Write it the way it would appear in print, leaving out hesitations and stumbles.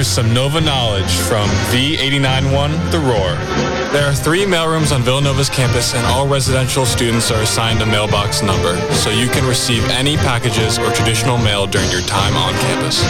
Here's some Nova knowledge from V89.1 The Roar. There are 3 mailrooms on Villanova's campus, and all residential students are assigned a mailbox number, so you can receive any packages or traditional mail during your time on campus.